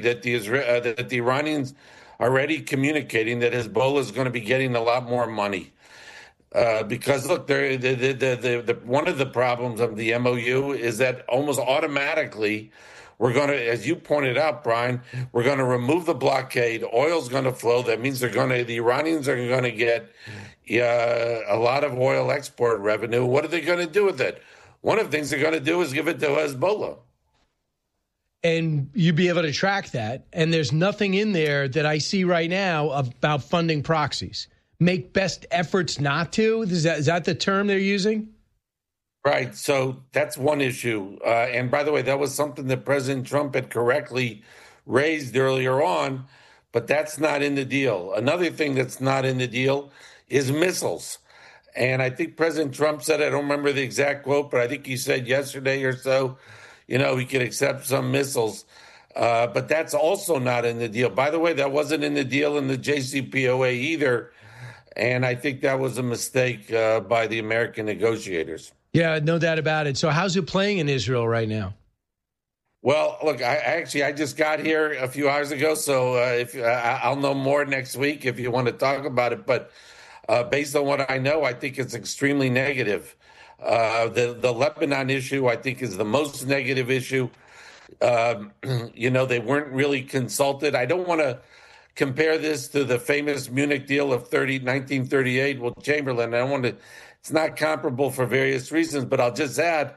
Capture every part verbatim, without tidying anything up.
that the Isra- uh, that the Iranians are already communicating that Hezbollah is going to be getting a lot more money. Uh, because look, the, the, the, the, the, one of the problems of the M O U is that almost automatically we're going to, as you pointed out, Brian, we're going to remove the blockade. Oil's going to flow. That means they're going to, the Iranians are going to get uh, a lot of oil export revenue. What are they going to do with it? One of the things they're going to do is give it to Hezbollah. And you'd be able to track that. And there's nothing in there that I see right now about funding proxies. Make best efforts not to? Is that, is that the term they're using? Right. So that's one issue. Uh, and by the way, that was something that President Trump had correctly raised earlier on, but that's not in the deal. Another thing that's not in the deal is missiles. And I think President Trump said, I don't remember the exact quote, but I think he said yesterday or so, you know, he could accept some missiles. Uh, but that's also not in the deal. By the way, that wasn't in the deal in the J C P O A either. And I think that was a mistake uh, by the American negotiators. Yeah, no doubt about it. So how's it playing in Israel right now? Well, look, I actually I just got here a few hours ago, so uh, if uh, I'll know more next week if you want to talk about it. But uh, based on what I know, I think it's extremely negative. Uh, the the Lebanon issue, I think, is the most negative issue. Um, you know, they weren't really consulted. I don't want to compare this to the famous Munich deal of nineteen thirty-eight with Chamberlain. I don't want to. It's not comparable for various reasons, but I'll just add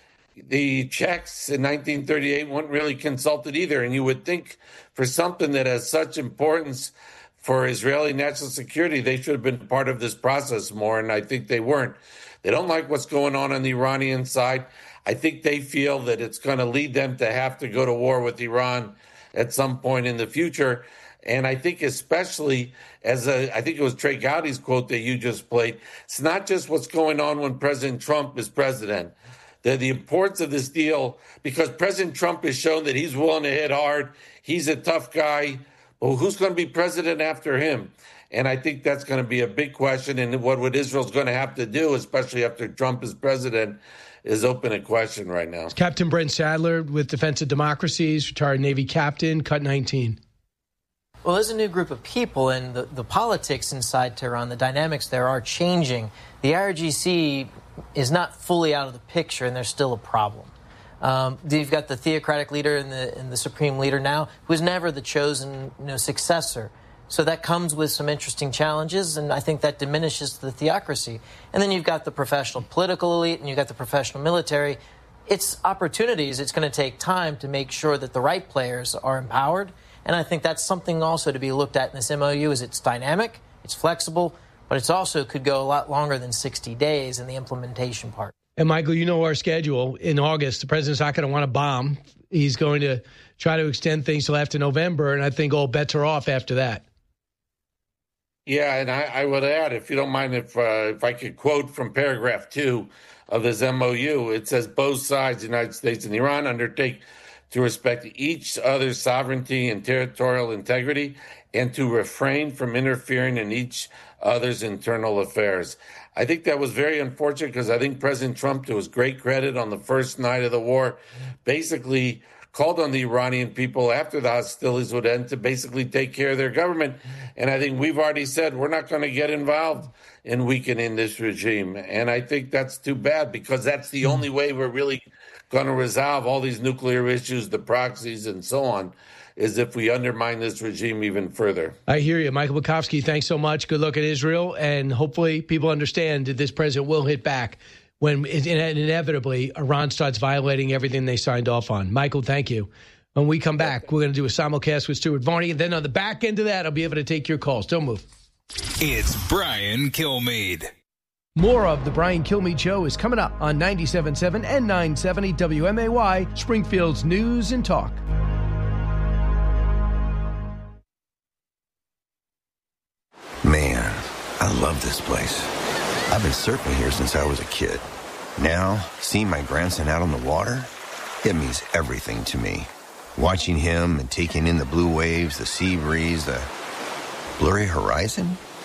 the Czechs in nineteen thirty-eight weren't really consulted either. And you would think for something that has such importance for Israeli national security, they should have been part of this process more. And I think they weren't. They don't like what's going on on the Iranian side. I think they feel that it's going to lead them to have to go to war with Iran at some point in the future. And I think especially as a, I think it was Trey Gowdy's quote that you just played, it's not just what's going on when President Trump is president. The, the importance of this deal, because President Trump has shown that he's willing to hit hard. He's a tough guy. Well, who's going to be president after him? And I think that's going to be a big question. And what, what Israel's going to have to do, especially after Trump is president, is open a question right now. Captain Brent Sadler with Defense of Democracies, retired Navy captain, cut nineteen. Well, there's a new group of people, and the, the politics inside Tehran, the dynamics there are changing. The I R G C is not fully out of the picture, and there's still a problem. Um, you've got the theocratic leader and the, and the supreme leader now, who was never the chosen you know, successor. So that comes with some interesting challenges, and I think that diminishes the theocracy. And then you've got the professional political elite, and you've got the professional military. It's opportunities. It's going to take time to make sure that the right players are empowered. And I think that's something also to be looked at in this M O U is it's dynamic, it's flexible, but it's also could go a lot longer than sixty days in the implementation part. And, Michael, you know our schedule. In August, the president's not going to want to bomb. He's going to try to extend things till after November, and I think all bets are off after that. Yeah, and I, I would add, if you don't mind, if uh, if I could quote from paragraph two of this M O U, it says both sides, the United States and Iran, undertake to respect each other's sovereignty and territorial integrity, and to refrain from interfering in each other's internal affairs. I think that was very unfortunate because I think President Trump, to his great credit, on the first night of the war, basically called on the Iranian people after the hostilities would end to basically take care of their government. And I think we've already said we're not going to get involved in weakening this regime. And I think that's too bad because that's the only way we're really going to resolve all these nuclear issues, the proxies and so on, is if we undermine this regime even further. I hear you. Michael Bukowski, thanks so much. Good luck at Israel. And hopefully people understand that this president will hit back when inevitably Iran starts violating everything they signed off on. Michael, thank you. When we come back, we're going to do a simulcast with Stuart Varney. And then on the back end of that, I'll be able to take your calls. Don't move. It's Brian Kilmeade. More of the Brian Kilmeade Show is coming up on ninety-seven point seven and nine seventy W M A Y, Springfield's News and Talk. Man, I love this place. I've been surfing here since I was a kid. Now, seeing my grandson out on the water, it means everything to me. Watching him and taking in the blue waves, the sea breeze, the blurry horizon,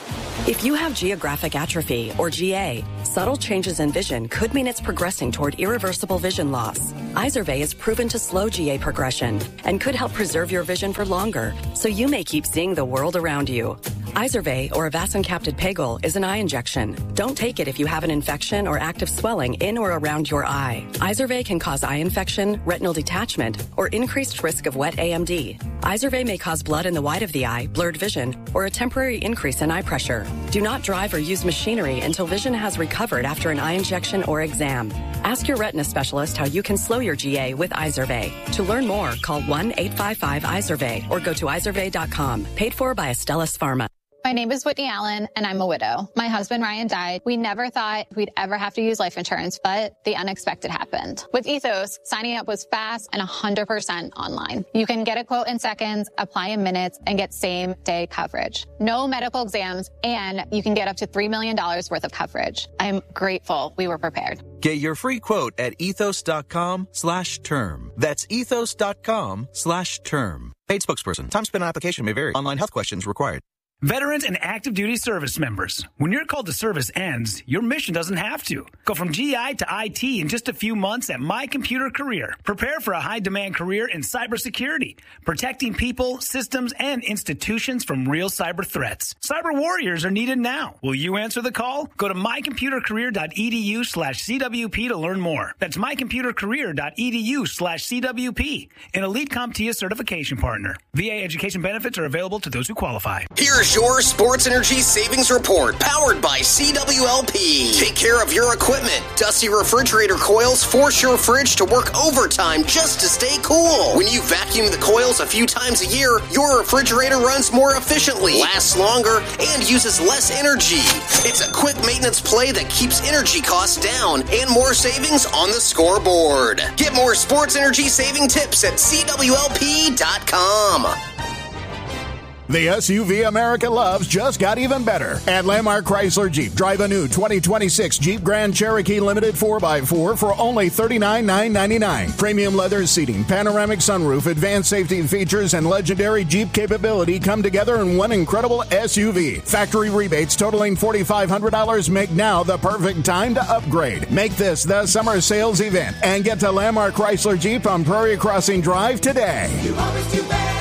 If you have geographic atrophy, or G A, subtle changes in vision could mean it's progressing toward irreversible vision loss. Izervay is proven to slow G A progression and could help preserve your vision for longer, so you may keep seeing the world around you. Izervay, or avacincaptad pegol, is an eye injection. Don't take it if you have an infection or active swelling in or around your eye. Izervay can cause eye infection, retinal detachment, or increased risk of wet A M D. Izervay may cause blood in the white of the eye, blurred vision, or a temporary increase in eye pressure. Do not drive or use machinery until vision has recovered after an eye injection or exam. Ask your retina specialist how you can slow your G A with Izervay. To learn more, call one eight five five Izervay or go to izervay dot com. Paid for by Astellas Pharma. My name is Whitney Allen, and I'm a widow. My husband, Ryan, died. We never thought we'd ever have to use life insurance, but the unexpected happened. With Ethos, signing up was fast and one hundred percent online. You can get a quote in seconds, apply in minutes, and get same-day coverage. No medical exams, and you can get up to three million dollars worth of coverage. I'm grateful we were prepared. Get your free quote at ethos.com slash term. That's ethos.com slash term. Paid spokesperson. Time spent on application may vary. Online health questions required. Veterans and active duty service members, when your call to service ends, your mission doesn't have to. Go from G I to I T in just a few months at My Computer Career. Prepare for a high-demand career in cybersecurity, protecting people, systems, and institutions from real cyber threats. Cyber warriors are needed now. Will you answer the call? Go to mycomputercareer.edu slash CWP to learn more. That's mycomputercareer.edu slash CWP, an Elite CompTIA certification partner. V A education benefits are available to those who qualify. Here's your Sports Energy Savings Report, powered by C W L P. Take care of your equipment. Dusty refrigerator coils force your fridge to work overtime just to stay cool. When you vacuum the coils a few times a year, your refrigerator runs more efficiently, lasts longer, and uses less energy. It's a quick maintenance play that keeps energy costs down and more savings on the scoreboard. Get more sports energy saving tips at C W L P dot com. The S U V America loves just got even better. At Landmark Chrysler Jeep, drive a new twenty twenty-six Jeep Grand Cherokee Limited four by four for only thirty-nine thousand nine hundred ninety-nine dollars. Premium leather seating, panoramic sunroof, advanced safety features, and legendary Jeep capability come together in one incredible S U V. Factory rebates totaling four thousand five hundred dollars make now the perfect time to upgrade. Make this the summer sales event and get to Landmark Chrysler Jeep on Prairie Crossing Drive today. You always do better.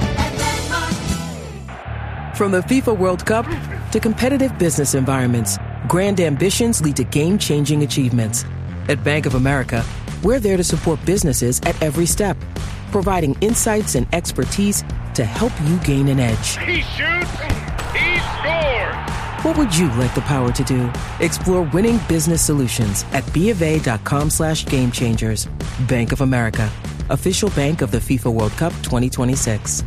From the FIFA World Cup to competitive business environments, grand ambitions lead to game-changing achievements. At Bank of America, we're there to support businesses at every step, providing insights and expertise to help you gain an edge. He shoots, he scores! What would you like the power to do? Explore winning business solutions at BofA.com slash game changers. Bank of America, official bank of the FIFA World Cup twenty twenty-six.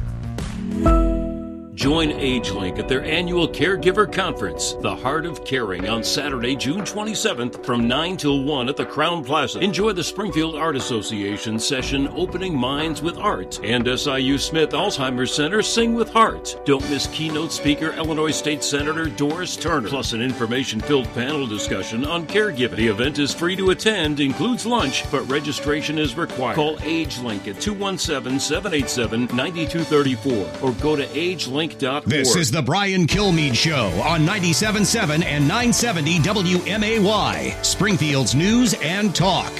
Join AgeLink at their annual Caregiver Conference, The Heart of Caring, on Saturday, June twenty-seventh from nine till one at the Crowne Plaza. Enjoy the Springfield Art Association session, Opening Minds with Art, and S I U Smith Alzheimer's Center, Sing with Heart. Don't miss keynote speaker Illinois State Senator Doris Turner, plus an information-filled panel discussion on caregiving. The event is free to attend, includes lunch, but registration is required. Call AgeLink at two one seven, seven eight seven, nine two three four or go to agelink dot org. This is the Brian Kilmeade Show on ninety-seven point seven and nine seventy W M A Y, Springfield's News and Talk.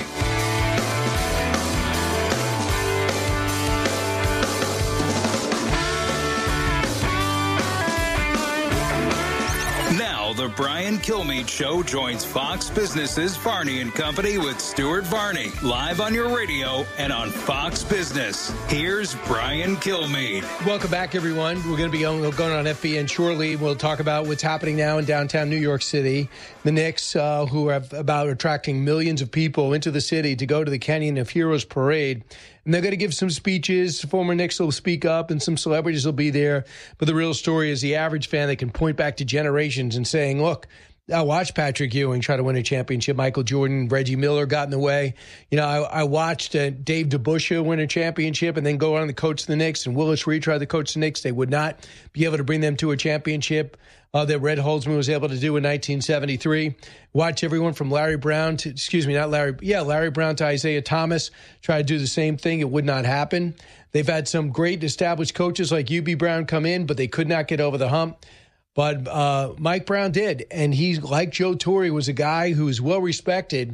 The Brian Kilmeade Show joins Fox Business's Varney and Company with Stuart Varney, live on your radio and on Fox Business. Here's Brian Kilmeade. Welcome back, everyone. We're going to be going, going on F B N shortly. We'll talk about what's happening now in downtown New York City. The Knicks, uh, who are about attracting millions of people into the city to go to the Canyon of Heroes Parade. And they're going to give some speeches. Former Knicks will speak up, and some celebrities will be there. But the real story is the average fan that can point back to generations and saying, look, I watched Patrick Ewing try to win a championship. Michael Jordan, Reggie Miller got in the way. You know, I, I watched uh, Dave DeBusschere win a championship and then go on to coach the Knicks. And Willis Reed tried to coach the Knicks. They would not be able to bring them to a championship uh, that Red Holzman was able to do in nineteen seventy-three. Watch everyone from Larry Brown to, excuse me, not Larry, yeah, Larry Brown to Isaiah Thomas try to do the same thing. It would not happen. They've had some great established coaches like U B Brown come in, but they could not get over the hump. But uh, Mike Brown did. And he, like Joe Torre, was a guy who is well-respected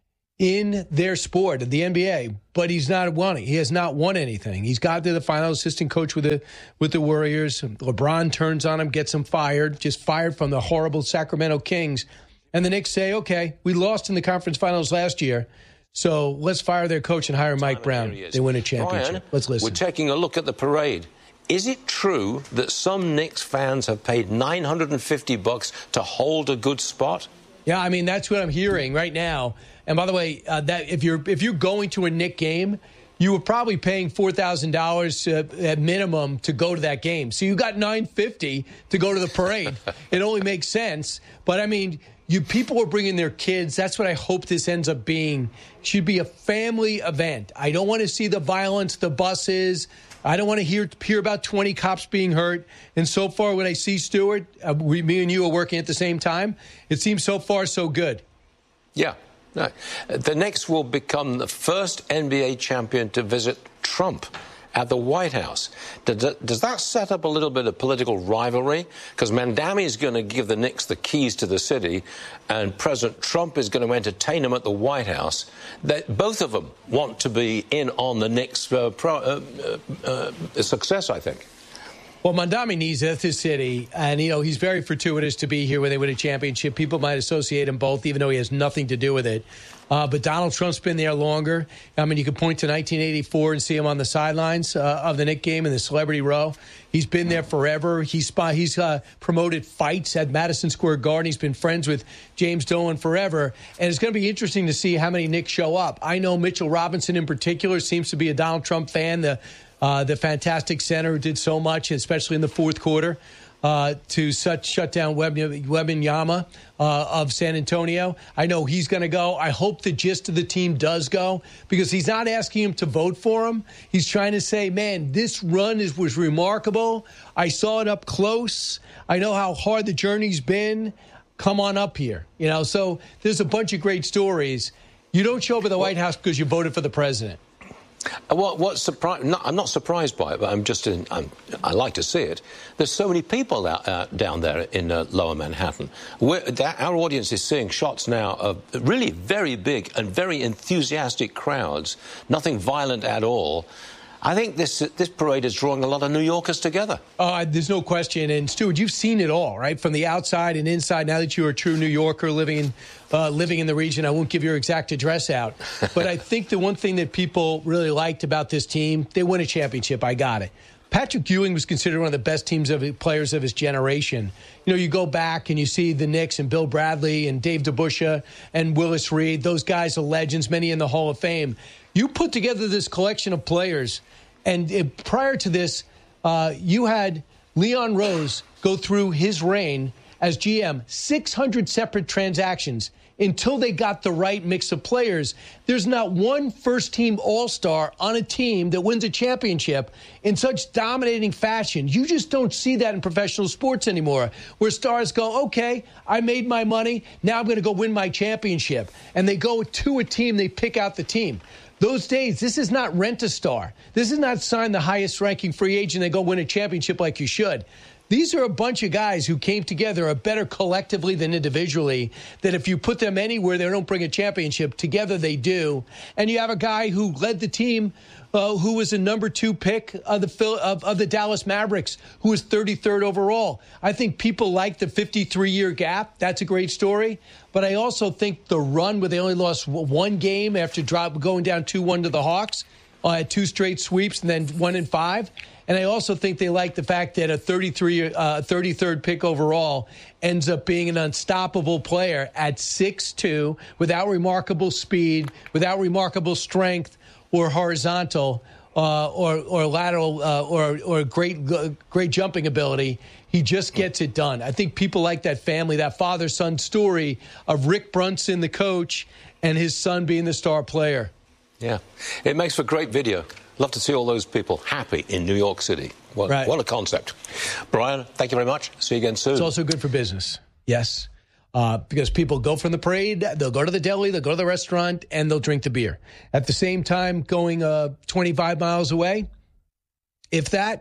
in their sport, the N B A, but he's not won it. He has not won anything. He's got to the final, assistant coach with the with the Warriors. LeBron turns on him, gets him fired, just fired from the horrible Sacramento Kings. And the Knicks say, okay, we lost in the conference finals last year, so let's fire their coach and hire Mike Brown. They win a championship. Brian, let's listen. We're taking a look at the parade. Is it true that some Knicks fans have paid nine hundred fifty bucks to hold a good spot? Yeah, I mean, that's what I'm hearing right now. And by the way, uh, that if you're if you're going to a Knick game, you were probably paying four thousand dollars uh, at minimum to go to that game. So you got nine hundred fifty dollars to go to the parade. It only makes sense. But, I mean, you people are bringing their kids. That's what I hope this ends up being. It should be a family event. I don't want to see the violence, the buses. I don't want to hear hear about twenty cops being hurt. And so far, when I see Stewart, uh, we, me and you are working at the same time, it seems so far so good. Yeah. No. The Knicks will become the first N B A champion to visit Trump at the White House. Does, does that set up a little bit of political rivalry? Because Mandami is going to give the Knicks the keys to the city, and President Trump is going to entertain them at the White House. That both of them want to be in on the Knicks' uh, pro, uh, uh, uh, success, I think. Well, Mandami needs this city, and, you know, he's very fortuitous to be here when they win a championship. People might associate him both, even though he has nothing to do with it. Uh, but Donald Trump's been there longer. I mean, you can point to nineteen eighty-four and see him on the sidelines uh, of the Knick game in the Celebrity Row. He's been there forever. He's he's uh, promoted fights at Madison Square Garden. He's been friends with James Dolan forever. And it's going to be interesting to see how many Knicks show up. I know Mitchell Robinson in particular seems to be a Donald Trump fan, the uh, the fantastic center who did so much, especially in the fourth quarter. Uh, to such shut down Wembanyama uh, of San Antonio. I know he's going to go. I hope the gist of the team does go, because he's not asking him to vote for him. He's trying to say, man, this run is, was remarkable. I saw it up close. I know how hard the journey's been. Come on up here. You know, so there's a bunch of great stories. You don't show up at the White House because you voted for the president. What, what surprise? No, I'm not surprised by it, but I'm just in, I'm, I like to see it. There's so many people out, uh, down there in uh, Lower Manhattan. We're, that, our audience is seeing shots now of really very big and very enthusiastic crowds. Nothing violent at all. I think this this parade is drawing a lot of New Yorkers together. Uh, there's no question. And, Stuart, you've seen it all, right, from the outside and inside. Now that you're a true New Yorker living in, uh, living in the region, I won't give your exact address out. But I think the one thing that people really liked about this team, they won a championship. I got it. Patrick Ewing was considered one of the best teams of players of his generation. You know, you go back and you see the Knicks and Bill Bradley and Dave DeBusschere and Willis Reed. Those guys are legends, many in the Hall of Fame. You put together this collection of players, and it, prior to this, uh, you had Leon Rose go through his reign as G M, six hundred separate transactions until they got the right mix of players. There's not one first-team all-star on a team that wins a championship in such dominating fashion. You just don't see that in professional sports anymore, where stars go, okay, I made my money, now I'm going to go win my championship. And they go to a team, they pick out the team. Those days, this is not rent a star. This is not sign the highest-ranking free agent and go win a championship like you should. These are a bunch of guys who came together, are better collectively than individually, that if you put them anywhere, they don't bring a championship. Together they do. And you have a guy who led the team, uh, who was a number two pick of the, of, of the Dallas Mavericks, who was thirty-third overall. I think people like the fifty-three-year gap. That's a great story. But I also think the run where they only lost one game after drop, going down two one to the Hawks, uh, had two straight sweeps and then one in five. And I also think they like the fact that a thirty-three, uh, thirty-third pick overall ends up being an unstoppable player at six two, without remarkable speed, without remarkable strength or horizontal uh, or or lateral uh, or or great great jumping ability. He just gets it done. I think people like that family, that father-son story of Rick Brunson, the coach, and his son being the star player. Yeah, it makes for great video. Love to see all those people happy in New York City. What, right. what a concept. Brian, thank you very much. See you again soon. It's also good for business, yes, uh, because people go from the parade, they'll go to the deli, they'll go to the restaurant, and they'll drink the beer. At the same time, going uh, twenty-five miles away, if that,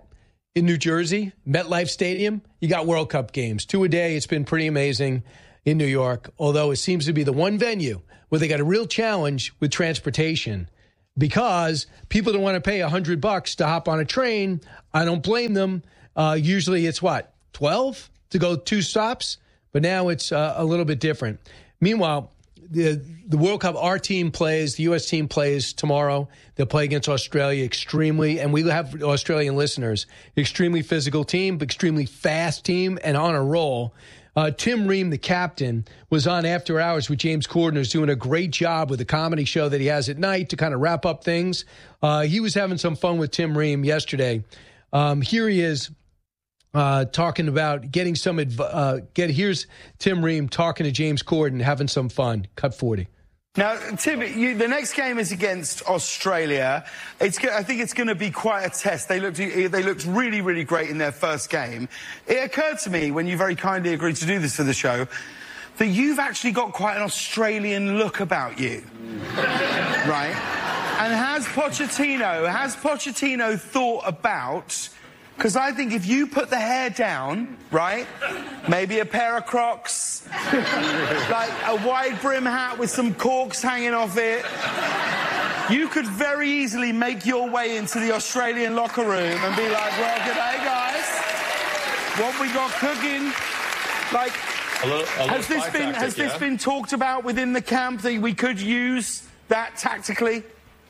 in New Jersey, MetLife Stadium, you got World Cup games. Two a day. It's been pretty amazing in New York, although it seems to be the one venue where they got a real challenge with transportation because people don't want to pay a hundred bucks to hop on a train. I don't blame them. Uh, usually it's what, twelve to go two stops? But now it's uh, a little bit different. Meanwhile, the the World Cup, our team plays, the U S team plays tomorrow. They'll play against Australia, extremely, and we have Australian listeners, extremely physical team, extremely fast team, and on a roll. Uh, Tim Ream, the captain, was on After Hours with James Corden, who's doing a great job with the comedy show that he has at night to kind of wrap up things. Uh, he was having some fun with Tim Ream yesterday. Um, here he is. Uh, talking about getting some adv- uh, get here's Tim Ream talking to James Corden, having some fun. Cut forty. Now, Tim, you, the next game is against Australia. It's, I think it's going to be quite a test. They looked, they looked really, really great in their first game. It occurred to me when you very kindly agreed to do this for the show that you've actually got quite an Australian look about you, right? And has Pochettino, has Pochettino thought about? Because I think if you put the hair down, right, maybe a pair of Crocs, like a wide brim hat with some corks hanging off it, you could very easily make your way into the Australian locker room and be like, well, g'day, guys. What we got cooking? Like, a little, a little has this been tactic, has this yeah? been talked about within the camp that we could use that tactically?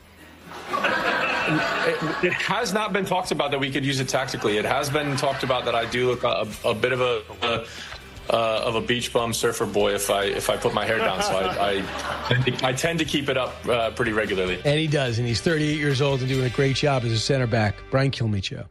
It, it has not been talked about that we could use it tactically. It has been talked about that I do look a, a bit of a, a uh, of a beach bum surfer boy if I if I put my hair down. So I I, I tend to keep it up uh, pretty regularly. And he does, and he's thirty-eight years old and doing a great job as a center back. Brian Kilmeade Show.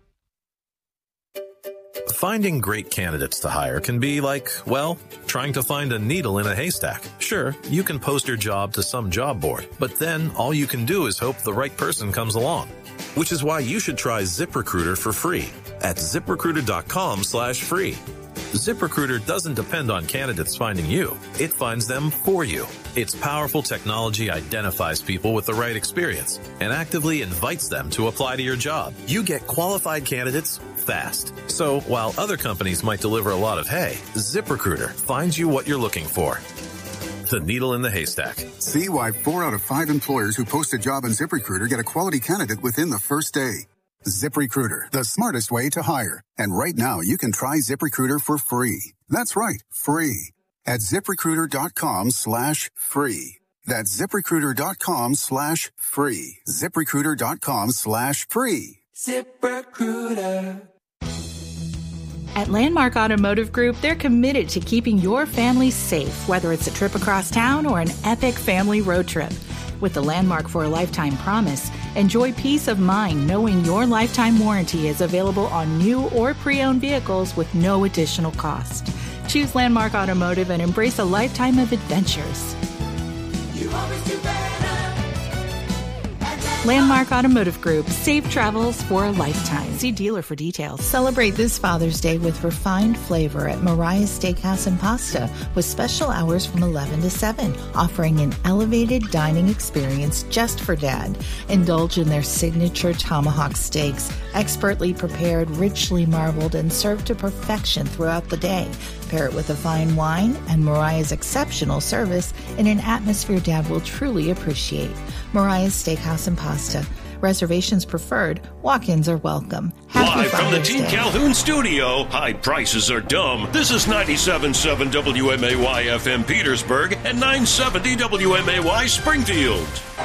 Finding great candidates to hire can be like, well, trying to find a needle in a haystack. Sure, you can post your job to some job board, but then all you can do is hope the right person comes along. Which is why you should try ZipRecruiter for free at ZipRecruiter.com slash free. ZipRecruiter doesn't depend on candidates finding you. It finds them for you. Its powerful technology identifies people with the right experience and actively invites them to apply to your job. You get qualified candidates fast. So while other companies might deliver a lot of hay, ZipRecruiter finds you what you're looking for. The needle in the haystack. See why four out of five employers who post a job on ZipRecruiter get a quality candidate within the first day. ZipRecruiter, the smartest way to hire. And right now, you can try ZipRecruiter for free. That's right, free. At ZipRecruiter.com slash free. That's ZipRecruiter.com slash free. ZipRecruiter.com slash free. ZipRecruiter. At Landmark Automotive Group, they're committed to keeping your family safe, whether it's a trip across town or an epic family road trip. With the Landmark for a Lifetime promise, enjoy peace of mind knowing your lifetime warranty is available on new or pre-owned vehicles with no additional cost. Choose Landmark Automotive and embrace a lifetime of adventures. You always do better. Landmark Automotive Group. Safe travels for a lifetime. See dealer for details. Celebrate this Father's Day with refined flavor at Mariah's Steakhouse and Pasta with special hours from eleven to seven, offering an elevated dining experience just for Dad. Indulge in their signature tomahawk steaks, expertly prepared, richly marbled, and served to perfection throughout the day. Pair it with a fine wine and Mariah's exceptional service in an atmosphere Dad will truly appreciate. Mariah's Steakhouse and Pasta. Reservations preferred. Walk-ins are welcome. Happy Live from the Father's Team Day. Calhoun studio, high prices are dumb. This is ninety-seven point seven W M A Y F M Petersburg and nine seventy W M A Y Springfield.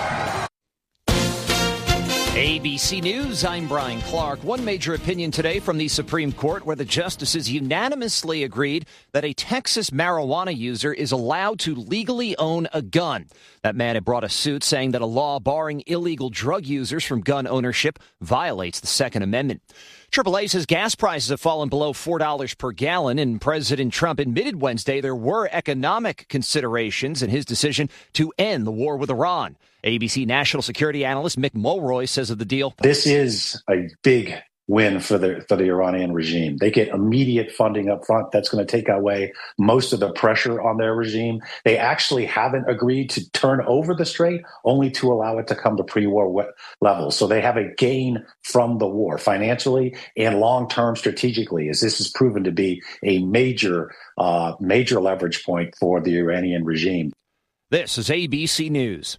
A B C News, I'm Brian Clark. One major opinion today from the Supreme Court where the justices unanimously agreed that a Texas marijuana user is allowed to legally own a gun. That man had brought a suit saying that a law barring illegal drug users from gun ownership violates the Second Amendment. triple A says gas prices have fallen below four dollars per gallon, and President Trump admitted Wednesday there were economic considerations in his decision to end the war with Iran. A B C national security analyst Mick Mulroy says of the deal, This is a big win for the for the Iranian regime. They get immediate funding up front. That's going to take away most of the pressure on their regime. They actually haven't agreed to turn over the strait, only to allow it to come to pre-war levels. So they have a gain from the war financially and long-term strategically, as this has proven to be a major, uh, major leverage point for the Iranian regime. This is A B C News.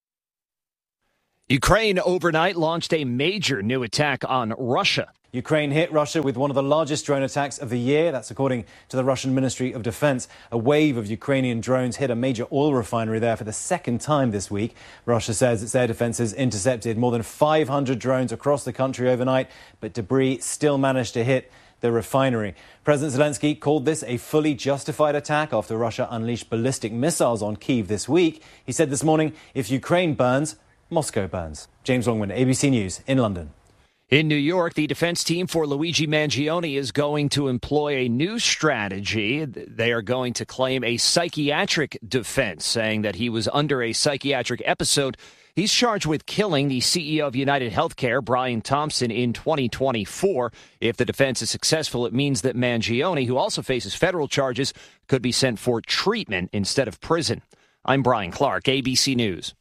Ukraine overnight launched a major new attack on Russia. Ukraine hit Russia with one of the largest drone attacks of the year. That's according to the Russian Ministry of Defense. A wave of Ukrainian drones hit a major oil refinery there for the second time this week. Russia says its air defenses intercepted more than five hundred drones across the country overnight, but debris still managed to hit the refinery. President Zelensky called this a fully justified attack after Russia unleashed ballistic missiles on Kyiv this week. He said this morning, if Ukraine burns, Moscow burns. James Longman, A B C News in London. In New York, the defense team for Luigi Mangione is going to employ a new strategy. They are going to claim a psychiatric defense, saying that he was under a psychiatric episode. He's charged with killing the C E O of United Healthcare, Brian Thompson, in twenty twenty-four. If the defense is successful, it means that Mangione, who also faces federal charges, could be sent for treatment instead of prison. I'm Brian Clark, A B C News.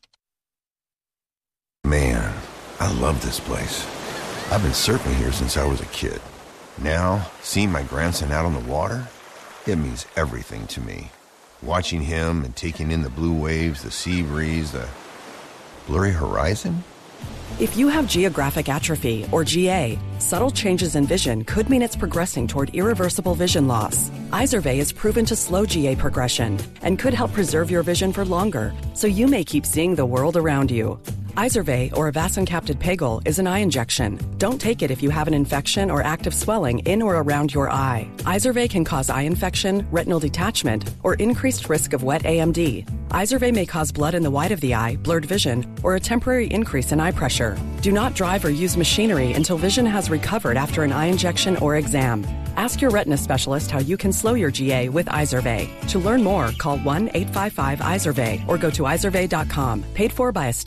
Man, I love this place. I've been surfing here since I was a kid. Now, seeing my grandson out on the water, it means everything to me. Watching him and taking in the blue waves, the sea breeze, the blurry horizon. If you have geographic atrophy, or G A, subtle changes in vision could mean it's progressing toward irreversible vision loss. Izervay is proven to slow G A progression and could help preserve your vision for longer, so you may keep seeing the world around you. Izervay, or avacincaptad pegol, is an eye injection. Don't take it if you have an infection or active swelling in or around your eye. Izervay can cause eye infection, retinal detachment, or increased risk of wet A M D. Izervay may cause blood in the white of the eye, blurred vision, or a temporary increase in eye pressure. Do not drive or use machinery until vision has recovered after an eye injection or exam. Ask your retina specialist how you can slow your G A with Izervay. To learn more, call one eight five five Izervay or go to izervay dot com. Paid for by a st-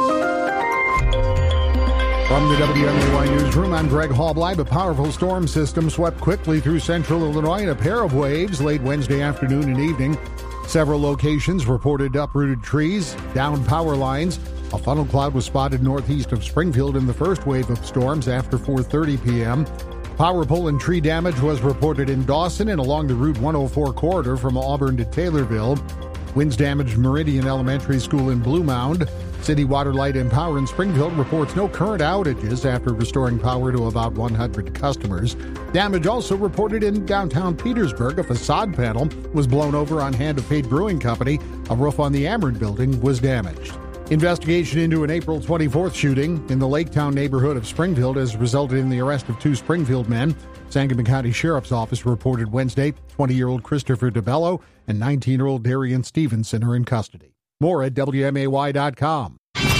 From the W M A Y Newsroom, I'm Greg Halbleib. A powerful storm system swept quickly through central Illinois in a pair of waves late Wednesday afternoon and evening. Several locations reported uprooted trees, downed power lines. A funnel cloud was spotted northeast of Springfield in the first wave of storms after four thirty p.m. Power pole and tree damage was reported in Dawson and along the Route one oh four corridor from Auburn to Taylorville. Winds damaged Meridian Elementary School in Blue Mound. City Water, Light, and Power in Springfield reports no current outages after restoring power to about one hundred customers. Damage also reported in downtown Petersburg. A facade panel was blown over on Hand of Fate Brewing Company. A roof on the Ameren building was damaged. Investigation into an April twenty-fourth shooting in the Laketown neighborhood of Springfield has resulted in the arrest of two Springfield men. Sangamon County Sheriff's Office reported Wednesday twenty-year-old Christopher DeBello and nineteen-year-old Darian Stevenson are in custody. More at W M A Y dot com.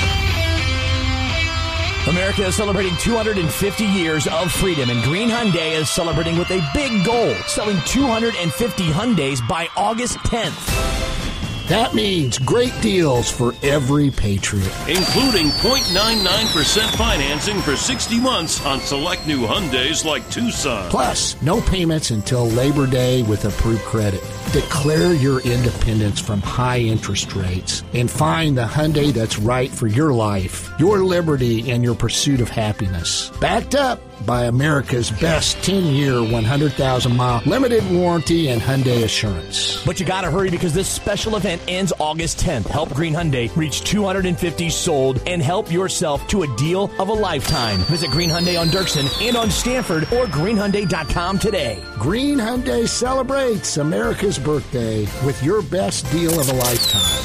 America is celebrating two hundred fifty years of freedom, and Green Hyundai is celebrating with a big goal, selling two hundred fifty Hyundais by August tenth. That means great deals for every Patriot. Including zero point nine nine percent financing for sixty months on select new Hyundais like Tucson. Plus, no payments until Labor Day with approved credit. Declare your independence from high interest rates and find the Hyundai that's right for your life, your liberty, and your pursuit of happiness. Backed up by America's best ten-year, one hundred thousand mile limited warranty and Hyundai Assurance. But you gotta hurry because this special event ends August tenth. Help Green Hyundai reach two hundred fifty sold and help yourself to a deal of a lifetime. Visit Green Hyundai on Dirksen and on Stanford or green hyundai dot com today. Green Hyundai celebrates America's birthday with your best deal of a lifetime.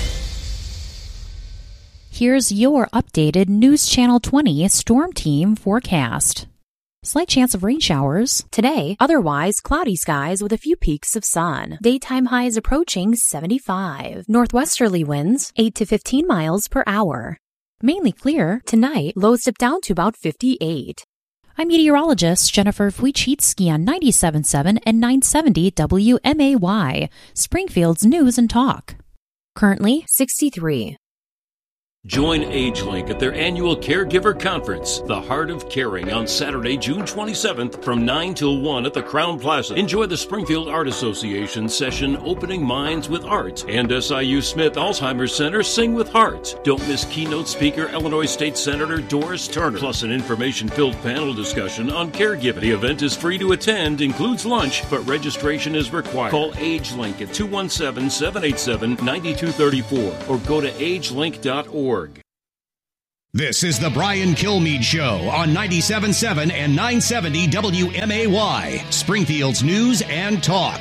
Here's your updated News Channel twenty Storm Team forecast. Slight chance of rain showers. Today, otherwise cloudy skies with a few peaks of sun. Daytime highs approaching seventy-five. Northwesterly winds eight to fifteen miles per hour. Mainly clear. Tonight, lows dip down to about fifty-eight. I'm meteorologist Jennifer Wojcicki on ninety-seven point seven and nine seventy W M A Y, Springfield's News and Talk. Currently, sixty-three. Join AgeLink at their annual Caregiver Conference, The Heart of Caring, on Saturday, June twenty-seventh from nine till one at the Crown Plaza. Enjoy the Springfield Art Association session Opening Minds with Art and S I U Smith Alzheimer's Center Sing with Heart. Don't miss keynote speaker Illinois State Senator Doris Turner, plus an information-filled panel discussion on caregiving. The event is free to attend, includes lunch, but registration is required. Call AgeLink at two one seven, seven eight seven, nine two three four or go to age link dot org. This is the Brian Kilmeade Show on ninety-seven point seven and nine seventy W M A Y, Springfield's news and talk.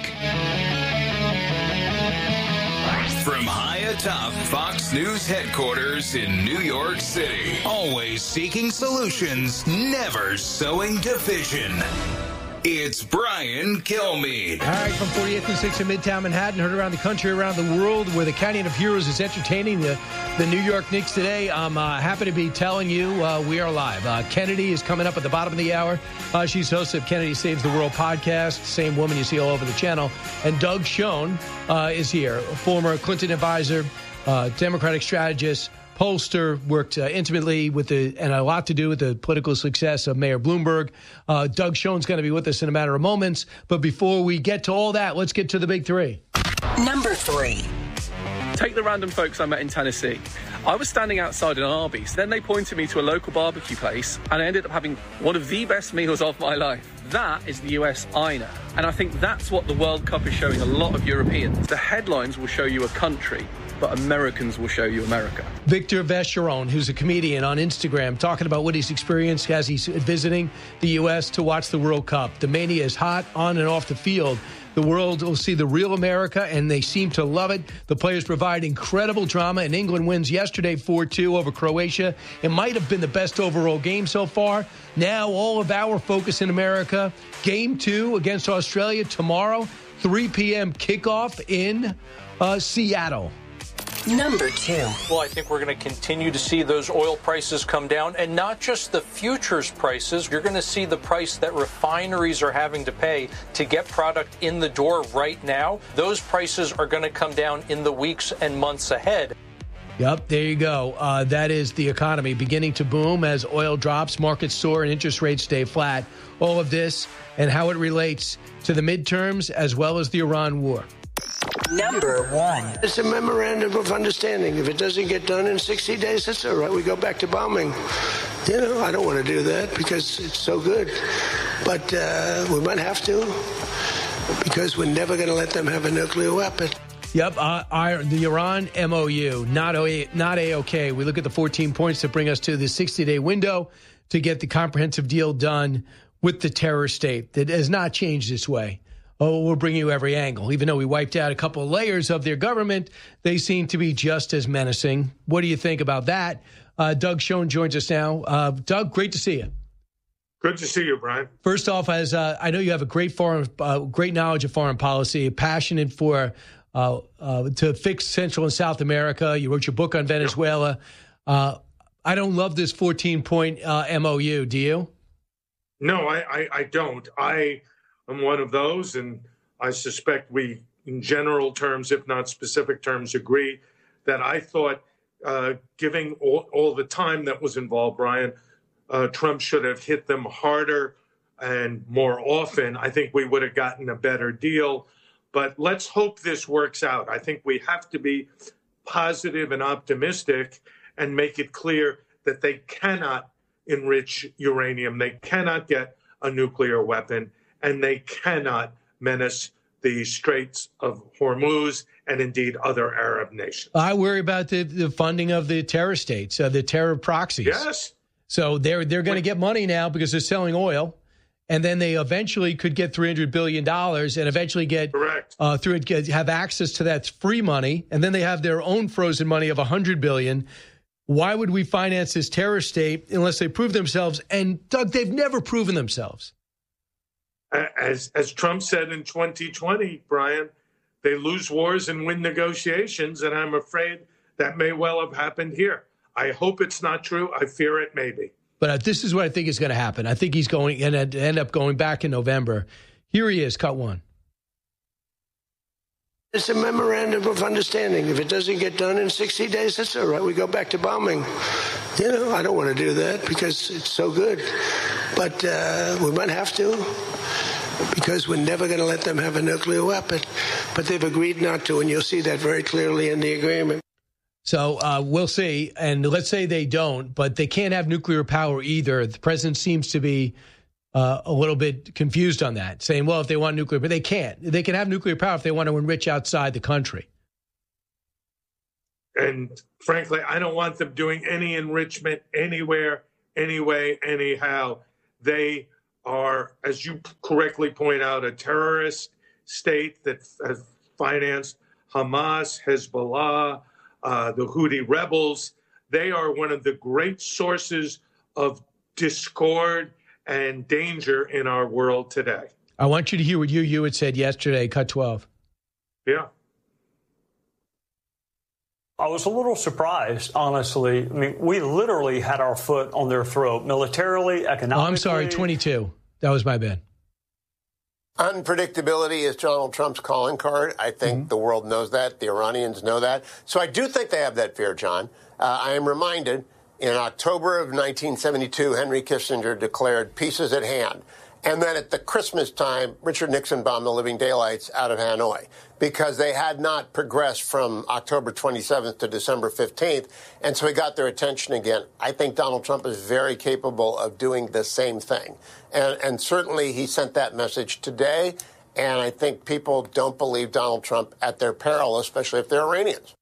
From high atop Fox News headquarters in New York City, always seeking solutions, never sowing division. It's Brian Kilmeade. All right, from forty-eighth and sixth in Midtown Manhattan, heard around the country, around the world, where the Canyon of Heroes is entertaining the, the New York Knicks today. I'm uh, happy to be telling you uh, we are live. Uh, Kennedy is coming up at the bottom of the hour. Uh, she's host of Kennedy Saves the World podcast, same woman you see all over the channel. And Doug Schoen uh, is here, former Clinton advisor, uh, Democratic strategist, pollster, worked uh, intimately with the, and a lot to do with the political success of Mayor Bloomberg. Uh, Doug Schoen's going to be with us in a matter of moments. But before we get to all that, let's get to the big three. Number three. Take the random folks I met in Tennessee. I was standing outside an Arby's. Then they pointed me to a local barbecue place, and I ended up having one of the best meals of my life. That is the U S I know. And I think that's what the World Cup is showing a lot of Europeans. The headlines will show you a country, but Americans will show you America. Victor Vacheron, who's a comedian on Instagram, talking about what he's experienced as he's visiting the U S to watch the World Cup. The mania is hot on and off the field. The world will see the real America, and they seem to love it. The players provide incredible drama, and England wins yesterday four two over Croatia. It might have been the best overall game so far. Now all of our focus in America. Game two against Australia tomorrow, three p.m. kickoff in uh, Seattle. Number two. Well, I think we're going to continue to see those oil prices come down, and not just the futures prices. You're going to see the price that refineries are having to pay to get product in the door right now. Those prices are going to come down in the weeks and months ahead. Yep, there you go. Uh, that is the economy beginning to boom as oil drops, markets soar, and interest rates stay flat. All of this and how it relates to the midterms as well as the Iran war. Number one. It's a memorandum of understanding. If it doesn't get done in sixty days, that's all right. We go back to bombing. You know, I don't want to do that because it's so good. But uh, we might have to because we're never going to let them have a nuclear weapon. Yep, uh, our, the Iran M O U, not, o- not A-OK. We look at the fourteen points that bring us to the sixty-day window to get the comprehensive deal done with the terror state that has not changed its way. Oh, we'll bring you every angle. Even though we wiped out a couple of layers of their government, they seem to be just as menacing. What do you think about that? Uh, Doug Schoen joins us now. Uh, Doug, great to see you. Good to see you, Brian. First off, as uh, I know you have a great foreign, uh, great knowledge of foreign policy, passionate for uh, uh, to fix Central and South America. You wrote your book on Venezuela. Uh, I don't love this fourteen-point uh, M O U. Do you? No, I, I, I don't. I. I'm one of those, and I suspect we, in general terms, if not specific terms, agree that I thought, uh, giving all, all the time that was involved, Brian, uh, Trump should have hit them harder and more often. I think we would have gotten a better deal. But let's hope this works out. I think we have to be positive and optimistic and make it clear that they cannot enrich uranium. They cannot get a nuclear weapon. And they cannot menace the Straits of Hormuz and indeed other Arab nations. I worry about the, the funding of the terror states, uh, the terror proxies. Yes. So they're they're going to get money now because they're selling oil, and then they eventually could get three hundred billion dollars and eventually get correct uh, through get, have access to that free money, and then they have their own frozen money of one hundred billion dollars. Why would we finance this terror state unless they prove themselves? And Doug, they've never proven themselves. As as Trump said in twenty twenty, Brian, they lose wars and win negotiations, and I'm afraid that may well have happened here. I hope it's not true. I fear it may be. But uh, this is what I think is going to happen. I think he's going and end up going back in November. Here he is, cut one. It's a memorandum of understanding. If it doesn't get done in sixty days, that's all right. We go back to bombing. You know, I don't want to do that because it's so good. But uh, we might have to because we're never going to let them have a nuclear weapon. But they've agreed not to, and you'll see that very clearly in the agreement. So uh, we'll see. And let's say they don't, but they can't have nuclear power either. The president seems to be Uh, a little bit confused on that, saying, well, if they want nuclear, but they can't. They can have nuclear power if they want to enrich outside the country. And frankly, I don't want them doing any enrichment anywhere, anyway, anyhow. They are, as you correctly point out, a terrorist state that has financed Hamas, Hezbollah, uh, the Houthi rebels. They are one of the great sources of discord and danger in our world today. I want you to hear what you you had said yesterday, Cut twelve. Yeah. I was a little surprised, honestly. I mean, we literally had our foot on their throat, militarily, economically. Oh, I'm sorry, twenty-two. That was my bad. Unpredictability is Donald Trump's calling card. I think mm-hmm. the world knows that. The Iranians know that. So I do think they have that fear, John. Uh, I am reminded in October of nineteen seventy-two, Henry Kissinger declared peace is at hand. And then at the Christmas time, Richard Nixon bombed the living daylights out of Hanoi because they had not progressed from October twenty-seventh to December fifteenth. And so he got their attention again. I think Donald Trump is very capable of doing the same thing. And, and certainly he sent that message today. And I think people don't believe Donald Trump at their peril, especially if they're Iranians.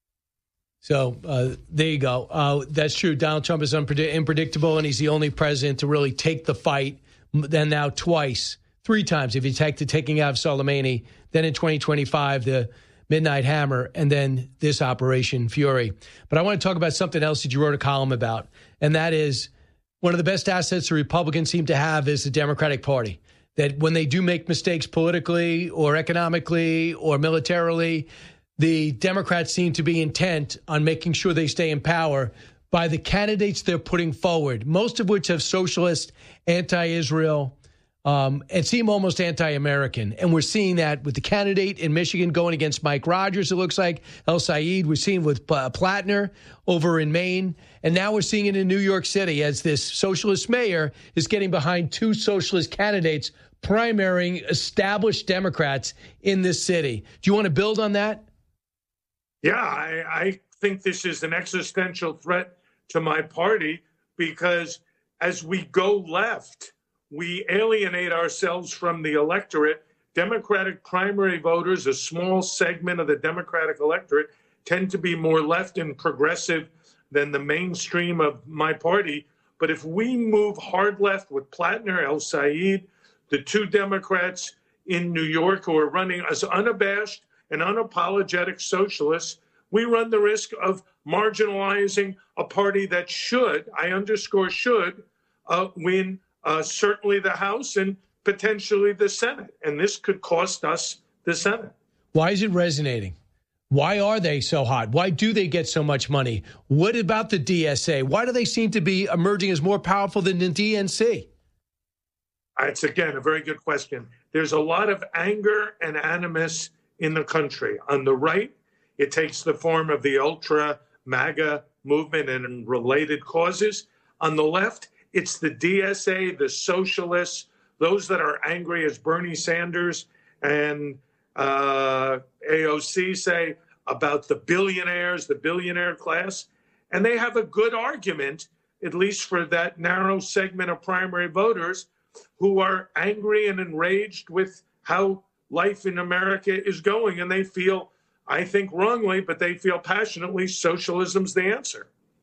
So uh, there you go. Uh, that's true. Donald Trump is unpredict- unpredictable, and he's the only president to really take the fight. Then now twice, three times, if you take the taking out of Soleimani, then in twenty twenty-five, the Midnight Hammer, and then this Operation Fury. But I want to talk about something else that you wrote a column about, and that is one of the best assets the Republicans seem to have is the Democratic Party. That when they do make mistakes politically or economically or militarily, the Democrats seem to be intent on making sure they stay in power by the candidates they're putting forward, most of which have socialist, anti-Israel, um, and seem almost anti-American. And we're seeing that with the candidate in Michigan going against Mike Rogers, it looks like, El Said. We're seeing with uh, Plattner over in Maine. And now we're seeing it in New York City as this socialist mayor is getting behind two socialist candidates primarying established Democrats in this city. Do you want to build on that? Yeah, I, I think this is an existential threat to my party because as we go left, we alienate ourselves from the electorate. Democratic primary voters, a small segment of the Democratic electorate, tend to be more left and progressive than the mainstream of my party. But if we move hard left with Plattner, El Said, the two Democrats in New York who are running as unabashed and unapologetic socialists, we run the risk of marginalizing a party that should, I underscore should, uh, win uh, certainly the House and potentially the Senate. And this could cost us the Senate. Why is it resonating? Why are they so hot? Why do they get so much money? What about the D S A? Why do they seem to be emerging as more powerful than the D N C? It's, again, a very good question. There's a lot of anger and animus in the country. On the right, it takes the form of the ultra MAGA movement and related causes. On the left, it's the D S A, the socialists, those that are angry as Bernie Sanders and uh, A O C say about the billionaires, the billionaire class. And they have a good argument, at least for that narrow segment of primary voters who are angry and enraged with how life in America is going. And they feel, I think wrongly, but they feel passionately socialism's the answer.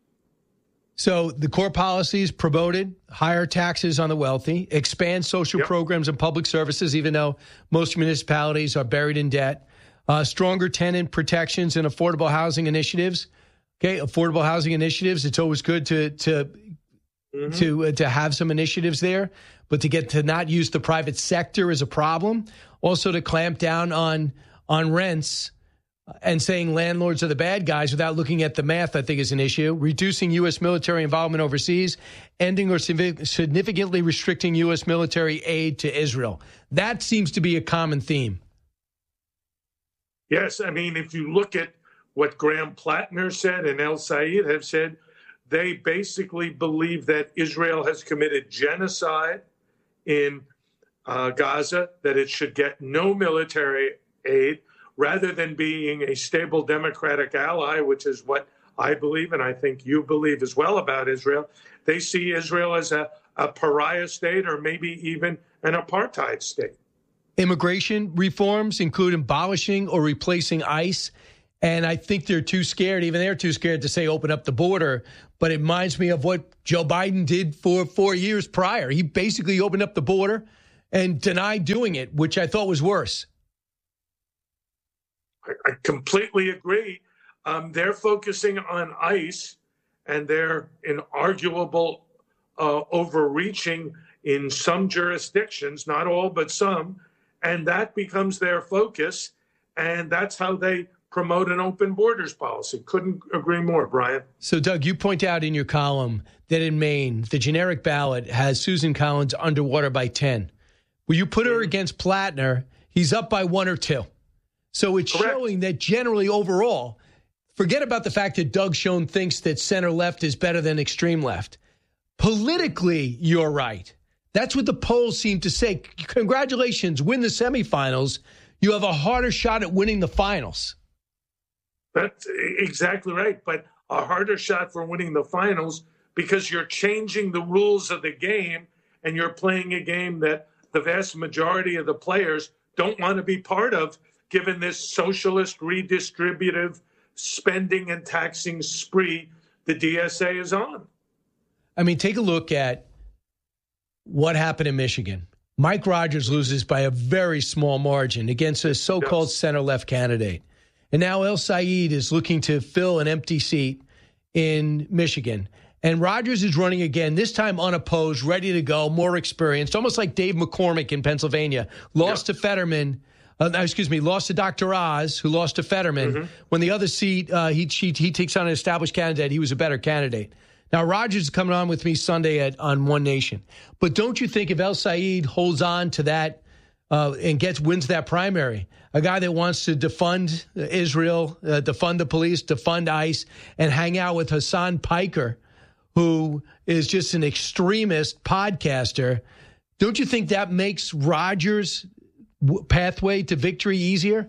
So the core policies promoted higher taxes on the wealthy, expand social yep. programs and public services, even though most municipalities are buried in debt, uh, stronger tenant protections and affordable housing initiatives. Okay, affordable housing initiatives. It's always good to to mm-hmm. to uh, to have some initiatives there, but to get to not use the private sector is a problem. Also, to clamp down on on rents. And saying landlords are the bad guys without looking at the math, I think, is an issue. Reducing U S military involvement overseas, ending or significantly restricting U S military aid to Israel. That seems to be a common theme. Yes, I mean, if you look at what Graham Plattner said and El Sayed have said, they basically believe that Israel has committed genocide in uh, Gaza, that it should get no military aid, rather than being a stable democratic ally, which is what I believe, and I think you believe as well about Israel. They see Israel as a, a pariah state or maybe even an apartheid state. Immigration reforms include abolishing or replacing ICE. And I think they're too scared, even they're too scared to say open up the border. But it reminds me of what Joe Biden did for four years prior. He basically opened up the border and denied doing it, which I thought was worse. I, I completely agree. Um, they're focusing on ICE, and they're inarguable uh, overreaching in some jurisdictions, not all, but some. And that becomes their focus. And that's how they promote an open borders policy. Couldn't agree more, Brian. So, Doug, you point out in your column that in Maine, the generic ballot has Susan Collins underwater by ten. Will you put her against Plattner? He's up by one or two. So it's Correct. Showing that generally overall, forget about the fact that Doug Schoen thinks that center left is better than extreme left. Politically, you're right. That's what the polls seem to say. Congratulations, win the semifinals. You have a harder shot at winning the finals. That's exactly right. But a harder shot for winning the finals because you're changing the rules of the game and you're playing a game that the vast majority of the players don't want to be part of, given this socialist redistributive spending and taxing spree the D S A is on. I mean, take a look at what happened in Michigan. Mike Rogers loses by a very small margin against a so-called yes. center-left candidate. And now El Sayed is looking to fill an empty seat in Michigan. And Rogers is running again, this time unopposed, ready to go, more experienced, almost like Dave McCormick in Pennsylvania. Lost yep. to Fetterman, uh, excuse me, lost to Doctor Oz, who lost to Fetterman. Mm-hmm. When the other seat, uh, he, he, he takes on an established candidate, he was a better candidate. Now, Rogers is coming on with me Sunday at on One Nation. But don't you think if El Sayed holds on to that uh, and gets wins that primary, a guy that wants to defund Israel, uh, defund the police, defund ICE, and hang out with Hassan Piker, who is just an extremist podcaster, don't you think that makes Rogers' pathway to victory easier?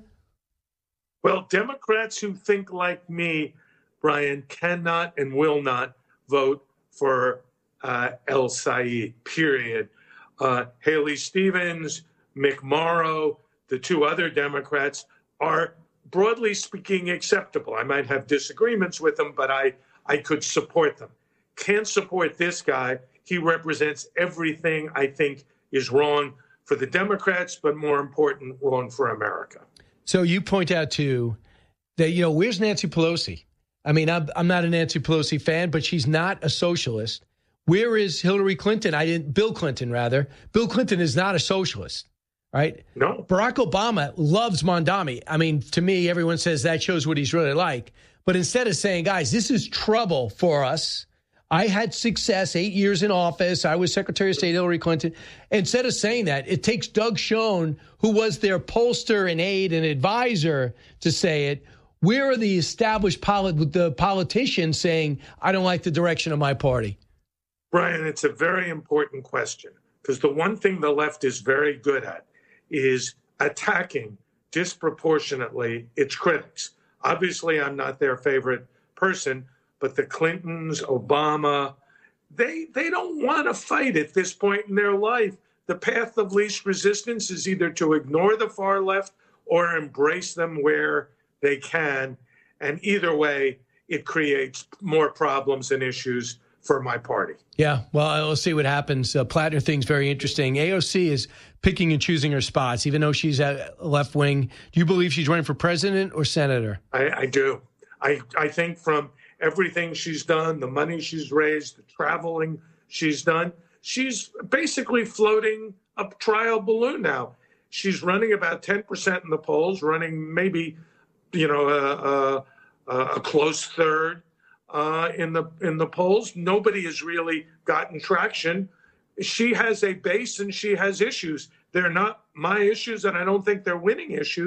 Well, Democrats who think like me, Brian, cannot and will not vote for uh, El Sayed, period. Uh, Haley Stevens, Mick Morrow, the two other Democrats are, broadly speaking, acceptable. I might have disagreements with them, but I, I could support them. Can't support this guy. He represents everything I think is wrong for the Democrats, but more important, wrong for America. So you point out, too, that, you know, where's Nancy Pelosi? I mean, I'm, I'm not a Nancy Pelosi fan, but she's not a socialist. Where is Hillary Clinton? I didn't, Bill Clinton, rather. Bill Clinton is not a socialist, right? No. Barack Obama loves Mondami. I mean, to me, everyone says that shows what he's really like. But instead of saying, guys, this is trouble for us, I had success, eight years in office, I was Secretary of State Hillary Clinton. Instead of saying that, it takes Doug Schoen, who was their pollster and aide and advisor, to say it. Where are the established polit- the politicians saying, I don't like the direction of my party? Brian, it's a very important question, because the one thing the left is very good at is attacking disproportionately its critics. Obviously, I'm not their favorite person, but the Clintons, Obama, they they don't want to fight at this point in their life. The path of least resistance is either to ignore the far left or embrace them where they can. And either way, it creates more problems and issues for my party. Yeah, well, we'll see what happens. Uh, Plattner thing's very interesting. A O C is picking and choosing her spots, even though she's a left wing. Do you believe she's running for president or senator? I, I do. I, I think from everything she's done, the money she's raised, the traveling she's done, she's basically floating a trial balloon now. She's running about ten percent in the polls, running maybe, you know, a, a, a close third uh, in the in the polls. Nobody has really gotten traction. She has a base and she has issues. They're not my issues, and I don't think they're winning issues,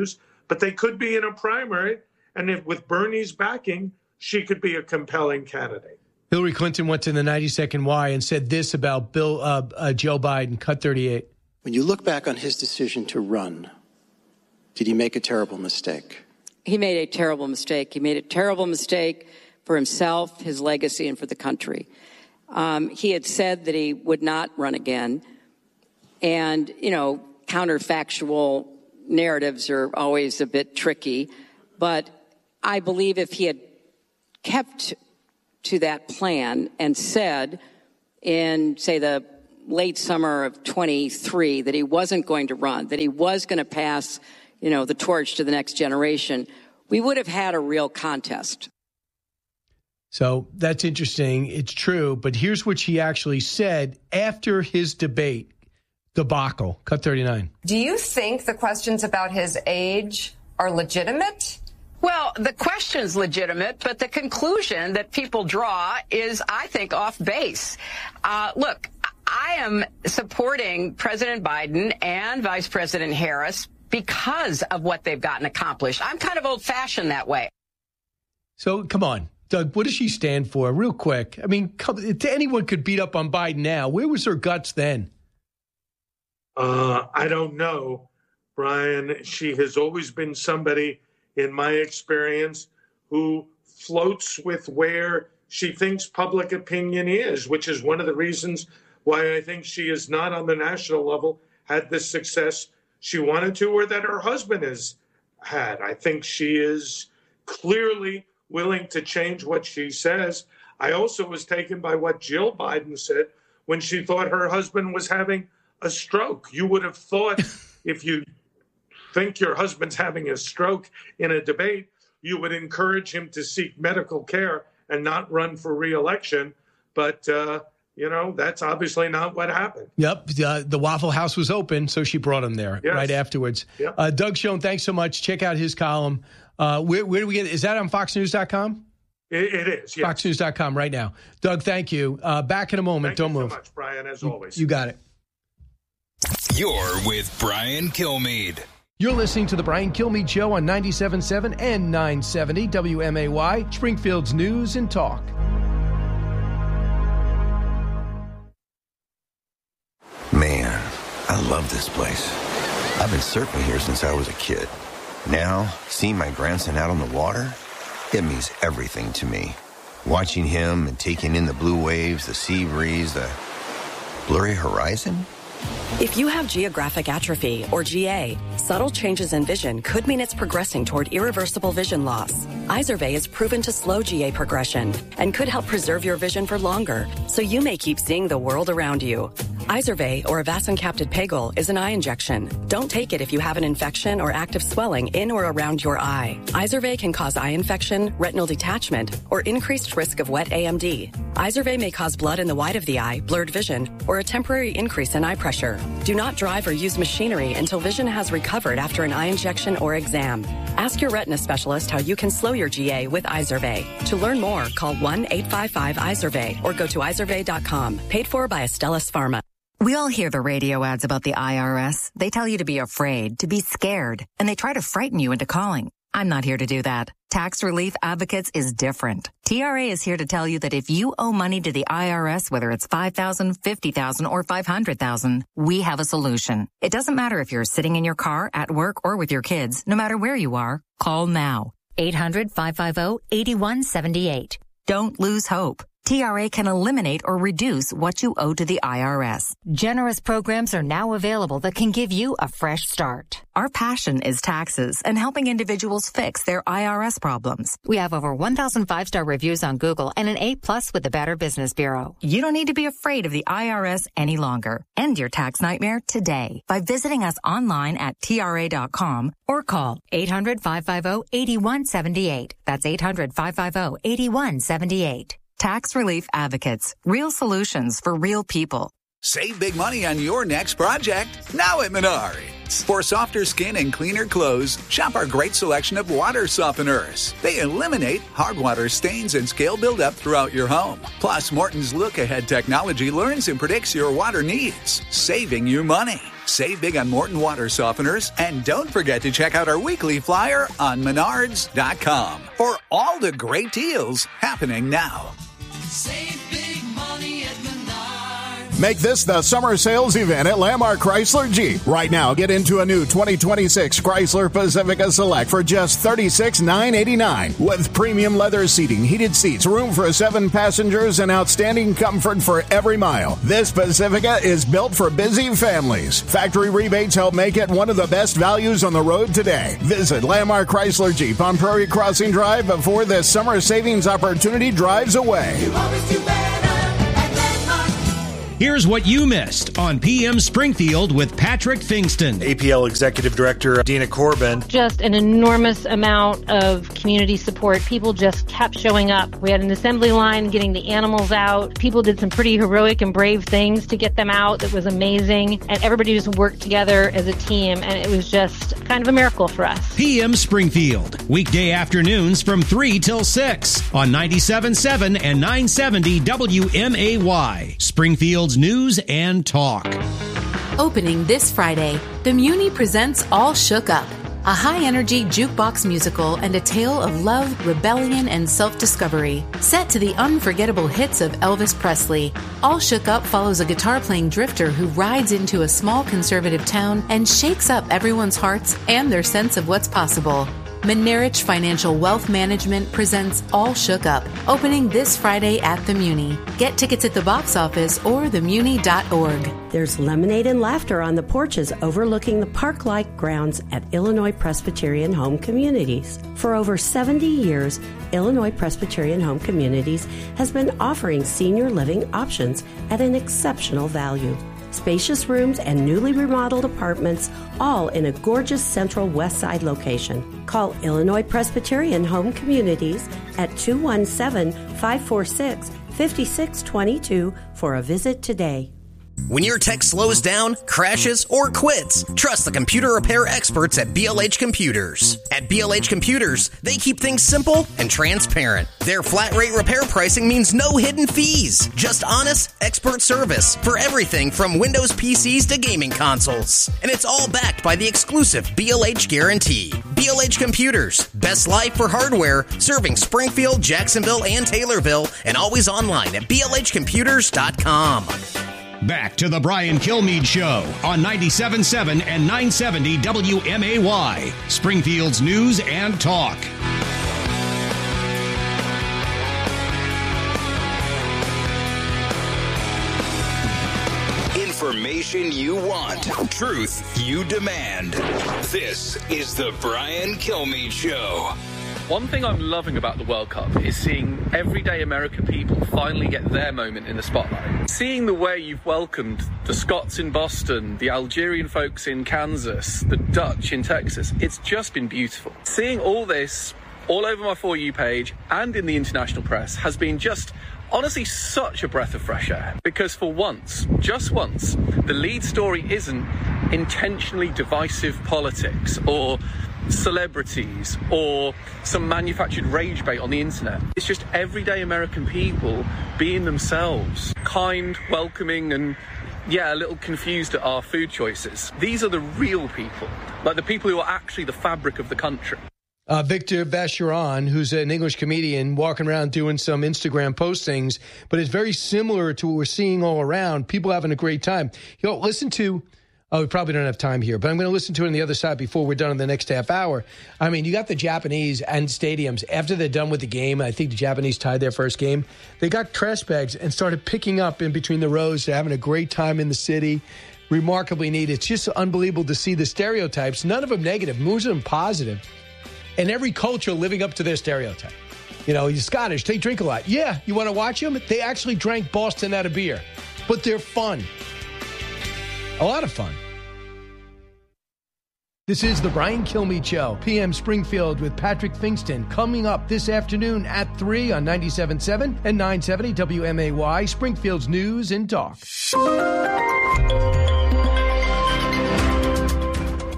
but they could be in a primary. And if with Bernie's backing, she could be a compelling candidate. Hillary Clinton went to the ninety-second Y and said this about Bill uh, uh, Joe Biden, cut thirty-eight. When you look back on his decision to run, did he make a terrible mistake? He made a terrible mistake. He made a terrible mistake for himself, his legacy, and for the country. Um, he had said that he would not run again. And, you know, counterfactual narratives are always a bit tricky. But I believe if he had kept to that plan and said in, say, the late summer of twenty-three that he wasn't going to run, that he was going to pass, you know, the torch to the next generation, we would have had a real contest. So that's interesting. It's true. But here's what she actually said after his debate debacle. Cut thirty-nine. Do you think the questions about his age are legitimate? Well, the question's legitimate, but the conclusion that people draw is, I think, off base. Uh, look, I am supporting President Biden and Vice President Harris because of what they've gotten accomplished. I'm kind of old-fashioned that way. So, come on, Doug, what does she stand for? Real quick. I mean, come, anyone could beat up on Biden now. Where was her guts then? Uh, I don't know, Brian. She has always been somebody, in my experience, who floats with where she thinks public opinion is, which is one of the reasons why I think she is not on the national level had the success she wanted to, or that her husband has had. I think she is clearly willing to change what she says. I also was taken by what Jill Biden said when she thought her husband was having a stroke. You would have thought if you think your husband's having a stroke in a debate, you would encourage him to seek medical care and not run for re-election. But, uh, you know, that's obviously not what happened. Yep. Uh, the Waffle House was open, so she brought him there Yes. right afterwards. Yep. Uh, Doug Schoen, thanks so much. Check out his column. Uh, where, where do we get it? Is that on fox news dot com? It, it is, yes. fox news dot com right now. Doug, thank you. Uh, back in a moment. Thank Don't you move. so much, Brian, as You- always. You got it. You're with Brian Kilmeade. You're listening to the Brian Kilmeade Show on ninety-seven point seven and nine seventy W M A Y, Springfield's News and Talk. Man, I love this place. I've been surfing here since I was a kid. Now, seeing my grandson out on the water, it means everything to me. Watching him and taking in the blue waves, the sea breeze, the blurry horizon. If you have geographic atrophy, or G A, subtle changes in vision could mean it's progressing toward irreversible vision loss. Izervay is proven to slow G A progression and could help preserve your vision for longer, so you may keep seeing the world around you. Izervay, or avacincaptad pegol, is an eye injection. Don't take it if you have an infection or active swelling in or around your eye. Izervay can cause eye infection, retinal detachment, or increased risk of wet A M D. Izervay may cause blood in the white of the eye, blurred vision, or a temporary increase in eye pressure. Do not drive or use machinery until vision has recovered after an eye injection or exam. Ask your retina specialist how you can slow your G A with Izervay. To learn more, call one eight five five Izervay or go to izervay dot com. Paid for by Astellas Pharma. We all hear the radio ads about the I R S. They tell you to be afraid, to be scared, and they try to frighten you into calling. I'm not here to do that. Tax Relief Advocates is different. T R A is here to tell you that if you owe money to the I R S, whether it's five thousand dollars, fifty thousand dollars, or five hundred thousand dollars, we have a solution. It doesn't matter if you're sitting in your car, at work, or with your kids. No matter where you are, call now. eight hundred, five five zero, eight one seven eight. Don't lose hope. T R A can eliminate or reduce what you owe to the I R S. Generous programs are now available that can give you a fresh start. Our passion is taxes and helping individuals fix their I R S problems. We have over one thousand five-star reviews on Google and an A plus with the Better Business Bureau. You don't need to be afraid of the I R S any longer. End your tax nightmare today by visiting us online at T R A dot com or call eight hundred, five five zero, eight one seven eight. That's eight hundred, five five zero, eight one seven eight. Tax Relief Advocates. Real solutions for real people. Save big money on your next project now at Menari. needs. For softer skin and cleaner clothes, shop our great selection of water softeners. They eliminate hard water stains and scale buildup throughout your home. Plus, Morton's look-ahead technology learns and predicts your water needs, saving you money. Save big on Morton water softeners, and don't forget to check out our weekly flyer on menards dot com for all the great deals happening now. Save big money at Menards. Make this the summer sales event at Landmark Chrysler Jeep. Right now, get into a new twenty twenty-six Chrysler Pacifica Select for just thirty-six thousand nine hundred eighty-nine dollars. With premium leather seating, heated seats, room for seven passengers, and outstanding comfort for every mile. This Pacifica is built for busy families. Factory rebates help make it one of the best values on the road today. Visit Landmark Chrysler Jeep on Prairie Crossing Drive before this summer savings opportunity drives away. You always do better. Here's what you missed on P M Springfield with Patrick Fingston. A P L Executive Director Dina Corbin. Just an enormous amount of community support. People just kept showing up. We had an assembly line getting the animals out. People did some pretty heroic and brave things to get them out. That was amazing. And everybody just worked together as a team. And it was just kind of a miracle for us. P M Springfield, weekday afternoons from three till six on ninety-seven point seven and nine seventy W M A Y. Springfield's News and Talk. Opening this Friday, the Muni presents All Shook Up, a high-energy jukebox musical and a tale of love, rebellion, and self-discovery. Set to the unforgettable hits of Elvis Presley, All Shook Up follows a guitar-playing drifter who rides into a small conservative town and shakes up everyone's hearts and their sense of what's possible. Menerich Financial Wealth Management presents All Shook Up, opening this Friday at the Muni. Get tickets at the box office or the muni dot org. There's lemonade and laughter on the porches overlooking the park-like grounds at Illinois Presbyterian Home Communities. For over seventy years, Illinois Presbyterian Home Communities has been offering senior living options at an exceptional value. Spacious rooms and newly remodeled apartments, all in a gorgeous central west side location. Call Illinois Presbyterian Home Communities at two one seven, five four six, five six two two for a visit today. When your tech slows down, crashes, or quits, trust the computer repair experts at B L H Computers. At B L H Computers, they keep things simple and transparent. Their flat rate repair pricing means no hidden fees, just honest, expert service for everything from Windows P Cs to gaming consoles. And it's all backed by the exclusive B L H guarantee. B L H Computers, best life for hardware, serving Springfield, Jacksonville, and Taylorville, and always online at B L H computers dot com. Back to the Brian Kilmeade Show on ninety-seven point seven and nine seventy W M A Y, Springfield's News and Talk. Information you want, truth you demand. This is the Brian Kilmeade Show. One thing I'm loving about the World Cup is seeing everyday American people finally get their moment in the spotlight. Seeing the way you've welcomed the Scots in Boston, the Algerian folks in Kansas, the Dutch in Texas, it's just been beautiful. Seeing all this all over my For You page and in the international press has been just honestly such a breath of fresh air. Because for once, just once, the lead story isn't intentionally divisive politics or celebrities or some manufactured rage bait on the internet. It's just everyday American people being themselves, kind, welcoming, and yeah, a little confused at our food choices. These are the real people, like the people who are actually the fabric of the country. Uh, Victor Bacheron, who's an English comedian, walking around doing some Instagram postings, but it's very similar to what we're seeing all around. People having a great time. You know, listen to Oh, we probably don't have time here, but I'm going to listen to it on the other side before we're done in the next half hour. I mean, you got the Japanese and stadiums. After they're done with the game, I think the Japanese tied their first game, they got trash bags and started picking up in between the rows. They're having a great time in the city. Remarkably neat. It's just unbelievable to see the stereotypes, none of them negative, most of them positive, and every culture living up to their stereotype. You know, you're Scottish, they drink a lot. Yeah, you want to watch them? They actually drank Boston out of beer, but they're fun. A lot of fun. This is the Brian Kilmeade Show, P M Springfield with Patrick Fingston, coming up this afternoon at three on ninety-seven point seven and nine seventy W M A Y, Springfield's News and Talk.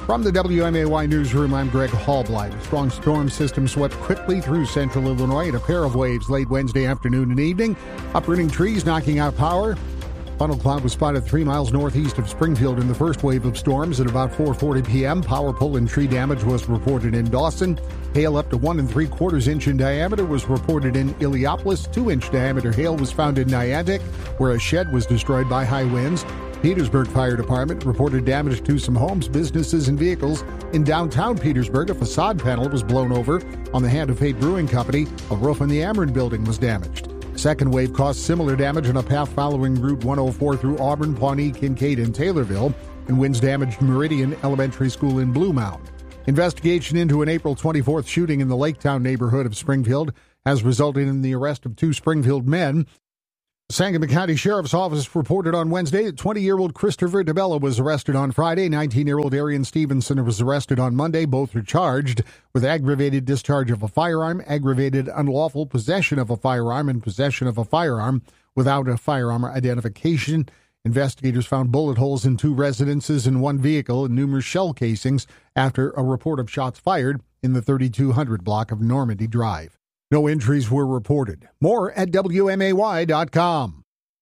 From the W M A Y Newsroom, I'm Greg Hallblight. A strong storm system swept quickly through central Illinois in a pair of waves late Wednesday afternoon and evening, uprooting trees, knocking out power. Funnel cloud was spotted three miles northeast of Springfield in the first wave of storms at about four forty p.m. Power pole and tree damage was reported in Dawson. Hail up to one and three quarters inch in diameter was reported in Illiopolis. Two inch diameter hail was found in Niantic, where a shed was destroyed by high winds. Petersburg Fire Department reported damage to some homes, businesses, and vehicles. In downtown Petersburg, a facade panel was blown over on the Hand of Fate Brewing Company. A roof in the Ameren building was damaged. Second wave caused similar damage on a path following Route one oh four through Auburn, Pawnee, Kincaid, and Taylorville, and winds damaged Meridian Elementary School in Blue Mound. Investigation into an April twenty-fourth shooting in the Laketown neighborhood of Springfield has resulted in the arrest of two Springfield men. The Sangamon County Sheriff's Office reported on Wednesday that twenty-year-old Christopher DeBella was arrested on Friday. nineteen-year-old Arian Stevenson was arrested on Monday. Both are charged with aggravated discharge of a firearm, aggravated unlawful possession of a firearm, and possession of a firearm without a firearm identification. Investigators found bullet holes in two residences and one vehicle and numerous shell casings after a report of shots fired in the thirty-two hundred block of Normandy Drive. No injuries were reported. More at W M A Y dot com.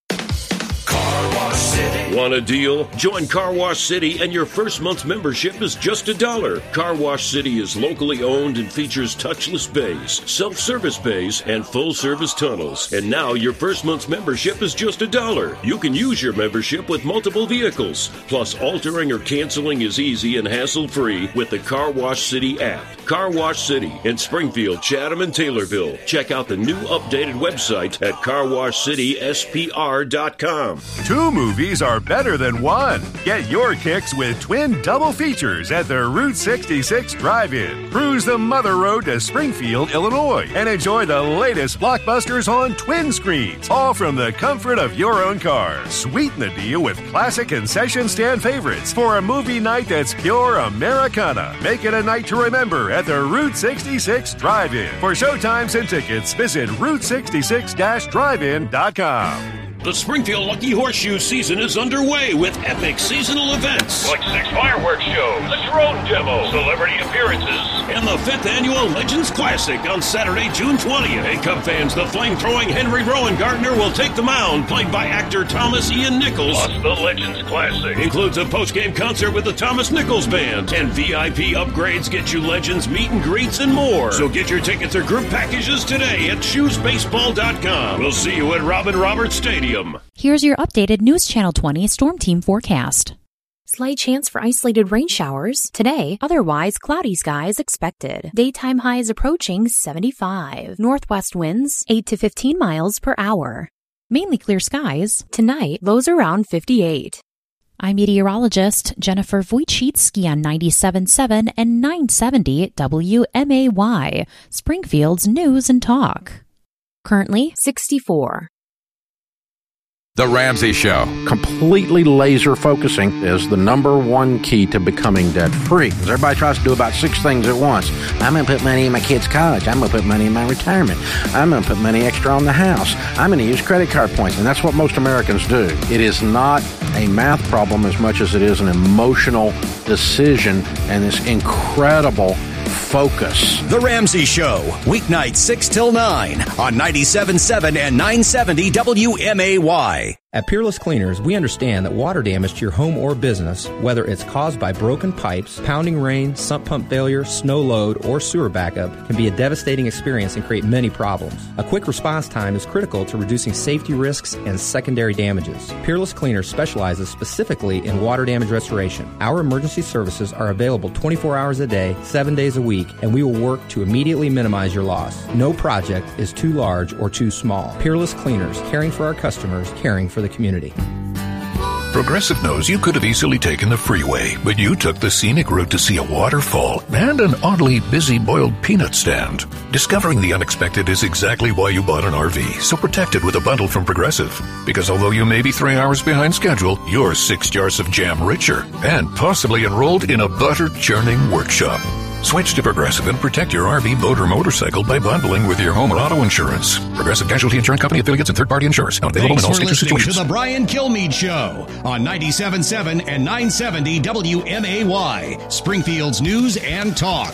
Car Wash City. Want a deal? Join Car Wash City and your first month's membership is just a dollar. Car Wash City is locally owned and features touchless bays, self-service bays, and full-service tunnels. And now your first month's membership is just a dollar. You can use your membership with multiple vehicles. Plus, altering or canceling is easy and hassle-free with the Car Wash City app. Car Wash City in Springfield, Chatham, and Taylorville. Check out the new updated website at car wash city s p r dot com. Two movies are better than one. Get your kicks with twin double features at the Route sixty-six Drive-In. Cruise the Mother Road to Springfield, Illinois, and enjoy the latest blockbusters on twin screens, all from the comfort of your own car. Sweeten the deal with classic concession stand favorites for a movie night that's pure Americana. Make it a night to remember at the Route sixty-six Drive-In. For showtimes and tickets, visit route sixty-six dash drive in dot com. The Springfield Lucky Horseshoe season is underway with epic seasonal events like six fireworks shows, the drone demo, celebrity appearances, and the fifth annual Legends Classic on Saturday, June twentieth. Hey, Cub fans, the flame-throwing Henry Rowan Gardner will take the mound, played by actor Thomas Ian Nichols. Plus, the Legends Classic includes a post-game concert with the Thomas Nichols Band, and V I P upgrades get you Legends meet and greets and more. So get your tickets or group packages today at shoes baseball dot com. We'll see you at Robin Roberts Stadium. Here's your updated News Channel twenty Storm Team forecast. Slight chance for isolated rain showers today, otherwise cloudy skies expected. Daytime highs approaching seventy-five. Northwest winds eight to fifteen miles per hour. Mainly clear skies. Tonight, lows around fifty-eight. I'm meteorologist Jennifer Wojcicki on ninety-seven point seven and nine seventy W M A Y, Springfield's News and Talk. Currently sixty-four. The Ramsey Show. Completely laser focusing is the number one key to becoming debt free. Because everybody tries to do about six things at once. I'm going to put money in my kid's college. I'm going to put money in my retirement. I'm going to put money extra on the house. I'm going to use credit card points. And that's what most Americans do. It is not a math problem as much as it is an emotional decision and this incredible focus. The Ramsey Show, weeknights six till nine on ninety-seven point seven and nine seventy W M A Y. At Peerless Cleaners, we understand that water damage to your home or business, whether it's caused by broken pipes, pounding rain, sump pump failure, snow load, or sewer backup, can be a devastating experience and create many problems. A quick response time is critical to reducing safety risks and secondary damages. Peerless Cleaners specializes specifically in water damage restoration. Our emergency services are available twenty-four hours a day, seven days a week, and we will work to immediately minimize your loss. No project is too large or too small. Peerless Cleaners, caring for our customers, caring for the community. Progressive knows you could have easily taken the freeway, but you took the scenic route to see a waterfall and an oddly busy boiled peanut stand. Discovering the unexpected is exactly why you bought an R V, so protect it with a bundle from Progressive. Because although you may be three hours behind schedule, you're six jars of jam richer and possibly enrolled in a butter churning workshop. Switch to Progressive and protect your R V, boat, or motorcycle by bundling with your home or auto insurance. Progressive Casualty Insurance Company affiliates and third-party insurers. Not available Thanks in all for states or listening situations. to the Brian Kilmeade Show on ninety-seven point seven and nine seventy W M A Y, Springfield's news and talk.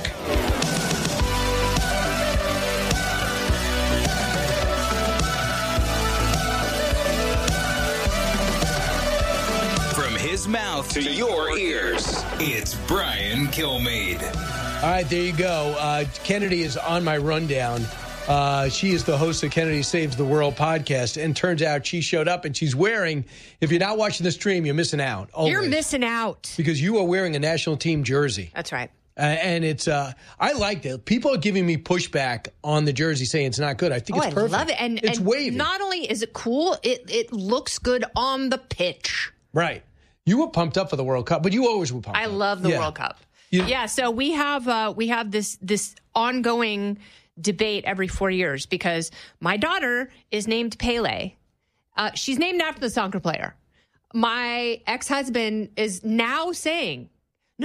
From his mouth to your ears, it's Brian Kilmeade. All right, there you go. Uh, Kennedy is on my rundown. Uh, she is the host of Kennedy Saves the World podcast, and turns out she showed up and she's wearing, if you're not watching the stream, you're missing out. Always. You're missing out. Because you are wearing a national team jersey. That's right. Uh, and it's, uh, I liked it. People are giving me pushback on the jersey saying it's not good. I think oh, it's perfect. I love it. And, it's and wavy. Not only is it cool, it, it looks good on the pitch. Right. You were pumped up for the World Cup, but you always were pumped I up. love the Yeah. World Cup. You- yeah, so we have uh, we have this this ongoing debate every four years because my daughter is named Pele. Uh, she's named after the soccer player. My ex-husband is now saying